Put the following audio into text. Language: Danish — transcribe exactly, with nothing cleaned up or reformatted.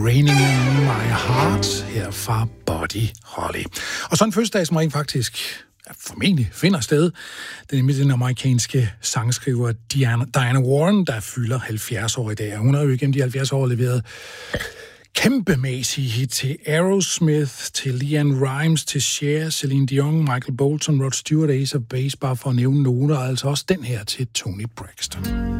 Raining in My Heart her fra Buddy Holly. Og sådan en fødselsdag, som rent faktisk ja, formentlig finder sted. Det er nemlig den amerikanske sangskriver Diana, Diana Warren, der fylder halvfjerds år i dag. Hun har jo igennem de halvfjerds år leveret kæmpemæssige hit til Aerosmith, til LeAnn Rimes, til Cher, Celine Dion, Michael Bolton, Rod Stewart, Ace of Base, bare for at nævne nogle, og altså også den her til Toni Braxton.